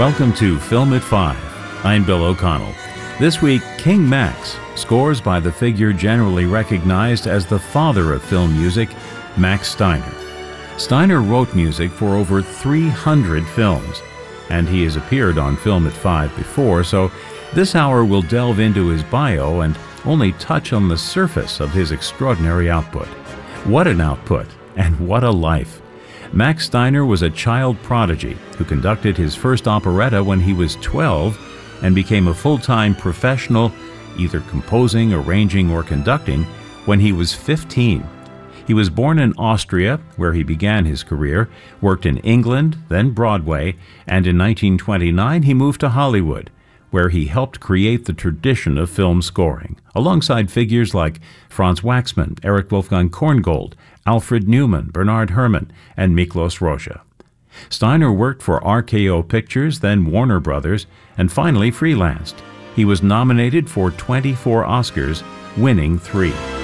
Welcome to Film at 5. I'm Bill O'Connell. This week, King Max, scores by the figure generally recognized as the father of film music, Max Steiner. Steiner wrote music for over 300 films, and he has appeared on Film at 5 before, so this hour will delve into his bio and only touch on the surface of his extraordinary output. What an output, and what a life! Max Steiner was a child prodigy who conducted his first operetta when he was 12 and became a full-time professional, either composing, arranging, or conducting, when he was 15. He was born in Austria, where he began his career, worked in England, then Broadway, and in 1929 he moved to Hollywood, where he helped create the tradition of film scoring, alongside figures like Franz Waxman, Erich Wolfgang Korngold, Alfred Newman, Bernard Herrmann, and Miklos Rozsa. Steiner worked for RKO Pictures, then Warner Brothers, and finally freelanced. He was nominated for 24 Oscars, winning 3.